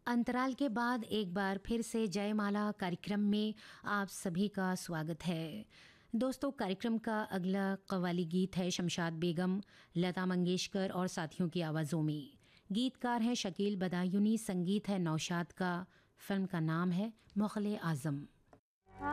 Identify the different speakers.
Speaker 1: अंतराल के बाद एक बार फिर से जयमाला कार्यक्रम में आप सभी का स्वागत है। दोस्तों, कार्यक्रम का अगला कव्वाली गीत है शमशाद बेगम, लता मंगेशकर और साथियों की आवाज़ों में। गीतकार हैं शकील बदायूनी, संगीत है नौशाद का, फिल्म का नाम है मुग़ल-ए-आज़म।